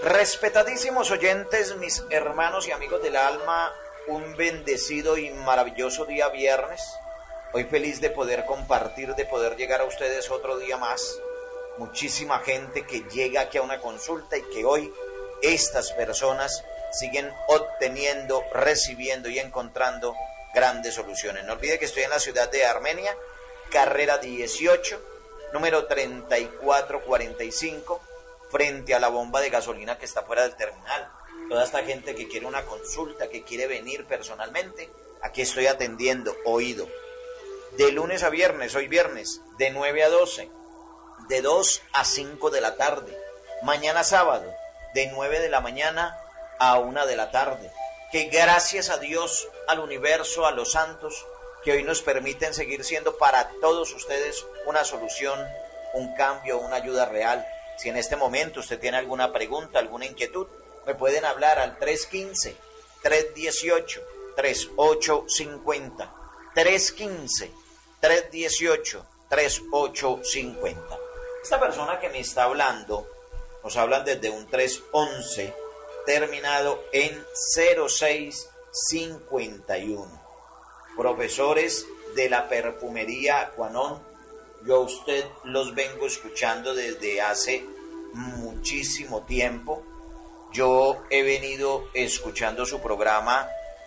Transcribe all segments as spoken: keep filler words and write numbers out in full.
Respetadísimos oyentes, mis hermanos y amigos del alma, un bendecido y maravilloso día viernes. Hoy feliz de poder compartir, de poder llegar a ustedes otro día más. Muchísima gente que llega aquí a una consulta y que hoy estas personas siguen obteniendo, recibiendo y encontrando grandes soluciones. No olvide que estoy en la ciudad de Armenia, carrera dieciocho, número treinta y cuatro cuarenta y cinco, frente a la bomba de gasolina que está fuera del terminal. Toda esta gente que quiere una consulta, que quiere venir personalmente, aquí estoy atendiendo, oído. De lunes a viernes, hoy viernes, de nueve a doce, de dos a cinco de la tarde. Mañana sábado, de nueve de la mañana a una de la tarde. Que gracias a Dios, al universo, a los santos, que hoy nos permiten seguir siendo para todos ustedes una solución, un cambio, una ayuda real. Si en este momento usted tiene alguna pregunta, alguna inquietud, me pueden hablar al tres uno cinco, tres uno ocho, tres ocho cinco cero, tres uno cinco, tres uno ocho, tres ocho cinco cero. Esta persona que me está hablando, nos hablan desde un tres once, terminado en cero seis cincuenta y uno. Profesores de la perfumería Aquanon, yo a usted los vengo escuchando desde hace muchísimo tiempo. Yo he venido escuchando su programa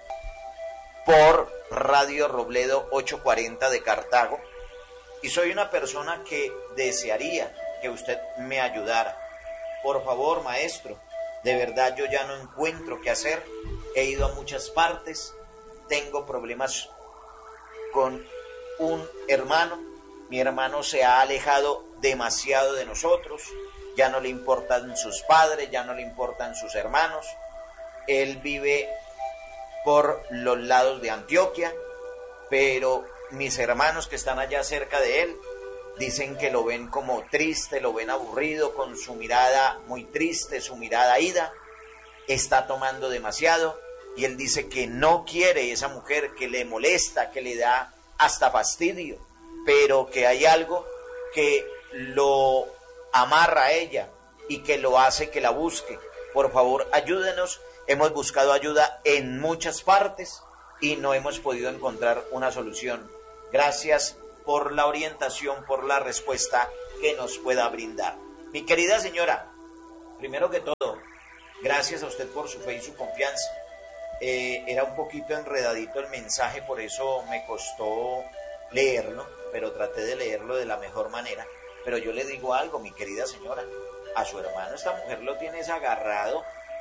por Radio Robledo ochocientos cuarenta de Cartago y soy una persona que desearía que usted me ayudara. Por favor, maestro, de verdad yo ya no encuentro qué hacer. He ido a muchas partes, tengo problemas con un hermano. Mi hermano se ha alejado demasiado de nosotros, ya no le importan sus padres, ya no le importan sus hermanos. Él vive por los lados de Antioquia, pero mis hermanos que están allá cerca de él dicen que lo ven como triste, lo ven aburrido, con su mirada muy triste, su mirada ida, está tomando demasiado y él dice que no quiere esa mujer, que le molesta, que le da hasta fastidio, pero que hay algo que lo amarra a ella y que lo hace que la busque. Por favor, ayúdenos. Hemos buscado ayuda en muchas partes y no hemos podido encontrar una solución. Gracias por la orientación, por la respuesta que nos pueda brindar. Mi querida señora, primero que todo, gracias a usted por su fe y su confianza. Eh, era un poquito enredadito el mensaje, por eso me costó leerlo, pero traté de leerlo de la mejor manera. Pero yo le digo algo, mi querida señora, a su hermano esta mujer lo tienes agarrado,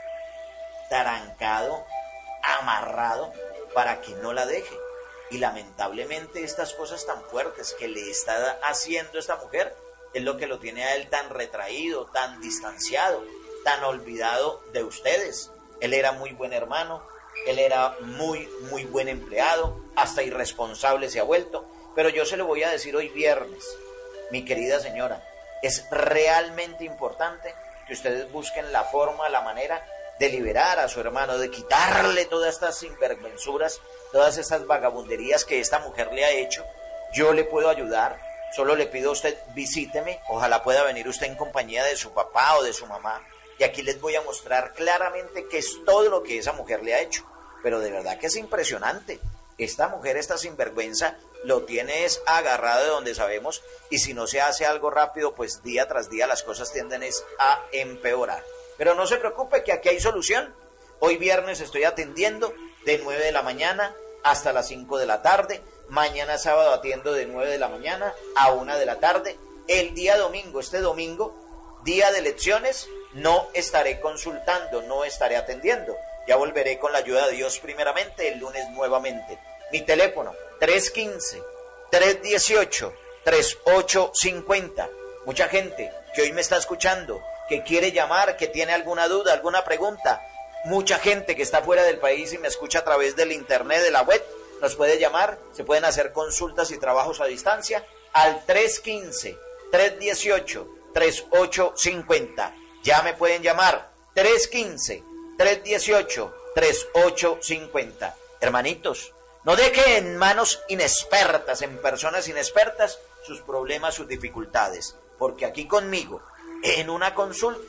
tarancado, amarrado, para que no la deje. Y lamentablemente estas cosas tan fuertes que le está haciendo esta mujer es lo que lo tiene a él tan retraído, tan distanciado, tan olvidado de ustedes. Él era muy buen hermano, él era muy, muy buen empleado, hasta irresponsable se ha vuelto. Pero yo se lo voy a decir hoy viernes, mi querida señora, es realmente importante que ustedes busquen la forma, la manera de liberar a su hermano, de quitarle todas estas sinvergüenzuras, todas estas vagabunderías que esta mujer le ha hecho. Yo le puedo ayudar, solo le pido a usted, visíteme, ojalá pueda venir usted en compañía de su papá o de su mamá, y aquí les voy a mostrar claramente qué es todo lo que esa mujer le ha hecho. Pero de verdad que es impresionante. Esta mujer, esta sinvergüenza, lo tiene es agarrado de donde sabemos, y si no se hace algo rápido, pues día tras día las cosas tienden es a empeorar. Pero no se preocupe, que aquí hay solución. Hoy viernes estoy atendiendo de nueve de la mañana hasta las cinco de la tarde. Mañana sábado atiendo de nueve de la mañana a una de la tarde. El día domingo, este domingo, día de elecciones, no estaré consultando, no estaré atendiendo. Ya volveré con la ayuda de Dios primeramente el lunes nuevamente. Mi teléfono, tres uno cinco, tres uno ocho, tres ocho cinco cero. Mucha gente que hoy me está escuchando, que quiere llamar, que tiene alguna duda, alguna pregunta. Mucha gente que está fuera del país y me escucha a través del internet, de la web, nos puede llamar, se pueden hacer consultas y trabajos a distancia al tres uno cinco, tres uno ocho, tres ocho cinco cero. Ya me pueden llamar, tres uno cinco, tres uno ocho, tres ocho cinco cero. Hermanitos, no dejen en manos inexpertas, en personas inexpertas, sus problemas, sus dificultades, porque aquí conmigo, en una consulta,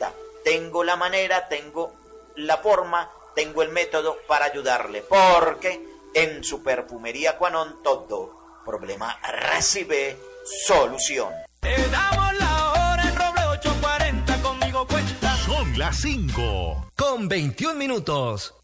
tengo la manera, tengo la forma, tengo el método para ayudarle, porque en su perfumería Quanon todo problema recibe solución. Te damos la hora en Roble ocho cuarenta, conmigo cuenta. Son las cinco. Con veintiún minutos.